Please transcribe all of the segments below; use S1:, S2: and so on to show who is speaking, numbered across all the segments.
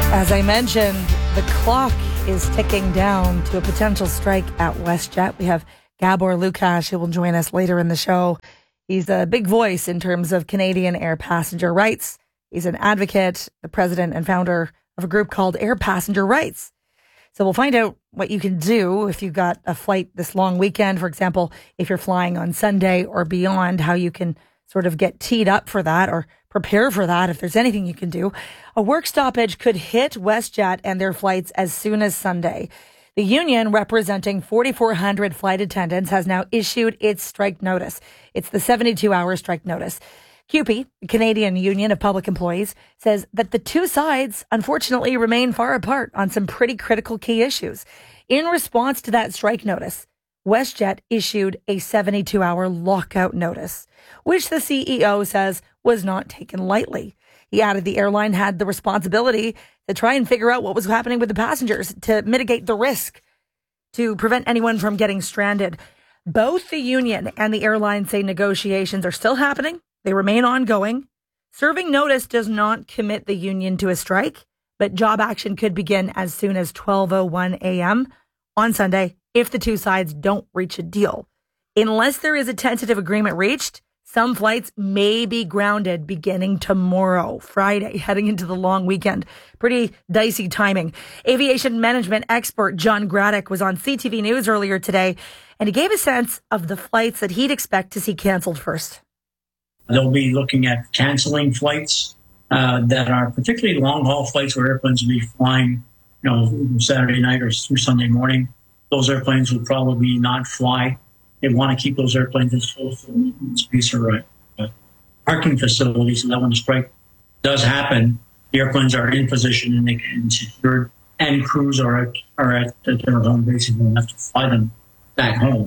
S1: As I mentioned, the clock is ticking down to a potential strike at WestJet. We have Gabor Lukash, who will join us later in the show. He's a big voice in terms of Canadian air passenger rights. He's an advocate, the president and founder of a group called Air Passenger Rights. So we'll find out what you can do if you've got a flight this long weekend. For example, if you're flying on Sunday or beyond, how you can sort of get teed up for that or prepare for that if there's anything you can do. A work stoppage could hit WestJet and their flights as soon as Sunday. The union, representing 4,400 flight attendants, has now issued its strike notice. It's the 72-hour strike notice. CUPE, the Canadian Union of Public Employees, says that the two sides, unfortunately, remain far apart on some pretty critical key issues. In response to that strike notice, WestJet issued a 72-hour lockout notice, which the CEO says was not taken lightly. He added the airline had the responsibility to try and figure out what was happening with the passengers to mitigate the risk, to prevent anyone from getting stranded. Both the union and the airline say negotiations are still happening. They remain ongoing. Serving notice does not commit the union to a strike, but job action could begin as soon as 12:01 a.m. on Sunday if the two sides don't reach a deal. Unless there is a tentative agreement reached, some flights may be grounded beginning tomorrow, Friday, heading into the long weekend. Pretty dicey timing. Aviation management expert John Graddick was on CTV News earlier today, and he gave a sense of the flights that he'd expect to see canceled first.
S2: They'll be looking at canceling flights that are particularly long-haul flights where airplanes will be flying, Saturday night or through Sunday morning. Those airplanes will probably not fly. They want to keep those airplanes as close to the space or parking facilities so that when the strike does happen, the airplanes are in position and they can secure, and crews are at their home base and have to fly them back home.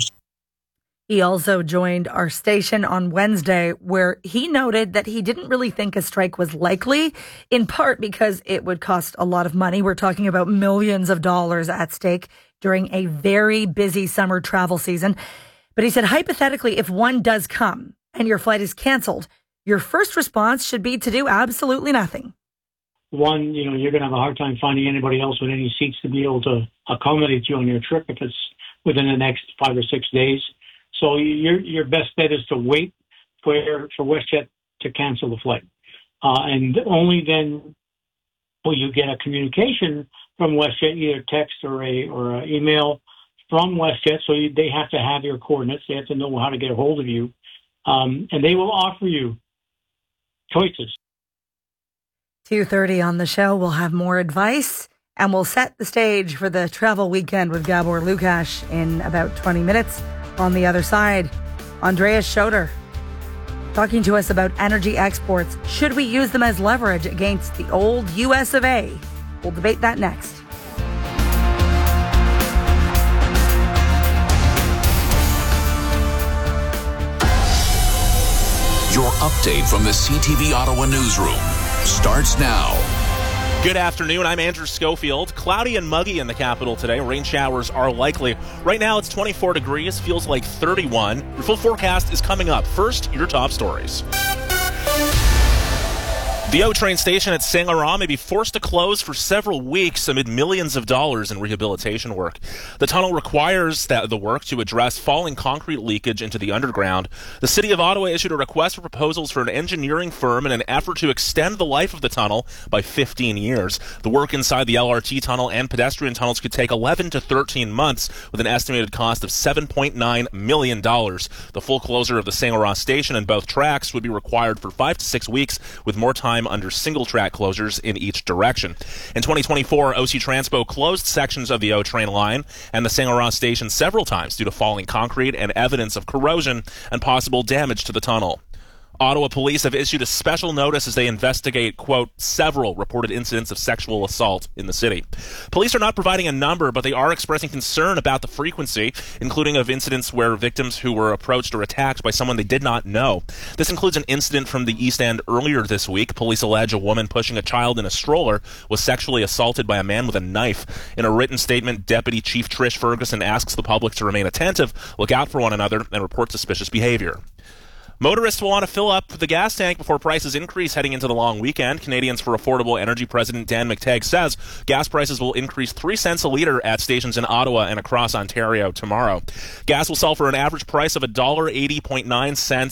S1: He also joined our station on Wednesday, where he noted that he didn't really think a strike was likely, in part because it would cost a lot of money. We're talking about millions of dollars at stake during a very busy summer travel season. But he said, hypothetically, if one does come and your flight is canceled, your first response should be to do absolutely nothing.
S3: One, you're going to have a hard time finding anybody else with any seats to be able to accommodate you on your trip if it's within the next 5 or 6 days. So your best bet is to wait for WestJet to cancel the flight. And only then will you get a communication from WestJet, either text or a email from WestJet. So they have to have your coordinates. They have to know how to get a hold of you. And they will offer you choices.
S1: 2:30 on the show. We'll have more advice and we'll set the stage for the travel weekend with Gabor Lukash in about 20 minutes. On the other side, Andreas Schoter talking to us about energy exports. Should we use them as leverage against the old US of A? We'll debate that next.
S4: Your update from the CTV Ottawa newsroom starts now.
S5: Good afternoon. I'm Andrew Schofield. Cloudy and muggy in the capital today. Rain showers are likely. Right now it's 24 degrees, feels like 31. Your full forecast is coming up. First, your top stories. The O train station at Saint-Laurent may be forced to close for several weeks amid millions of dollars in rehabilitation work. The tunnel requires the work to address falling concrete leakage into the underground. The City of Ottawa issued a request for proposals for an engineering firm in an effort to extend the life of the tunnel by 15 years. The work inside the LRT tunnel and pedestrian tunnels could take 11 to 13 months with an estimated cost of $7.9 million. The full closure of the Saint-Laurent station and both tracks would be required for 5 to 6 weeks, with more time under single-track closures in each direction. In 2024, OC Transpo closed sections of the O train line and the Saint-Laurent station several times due to falling concrete and evidence of corrosion and possible damage to the tunnel. Ottawa police have issued a special notice as they investigate, quote, several reported incidents of sexual assault in the city. Police are not providing a number, but they are expressing concern about the frequency, including of incidents where victims who were approached or attacked by someone they did not know. This includes an incident from the East End earlier this week. Police allege a woman pushing a child in a stroller was sexually assaulted by a man with a knife. In a written statement, Deputy Chief Trish Ferguson asks the public to remain attentive, look out for one another, and report suspicious behavior. Motorists will want to fill up the gas tank before prices increase heading into the long weekend. Canadians for Affordable Energy President Dan McTagg says gas prices will increase 3 cents a litre at stations in Ottawa and across Ontario tomorrow. Gas will sell for an average price of $1.80.9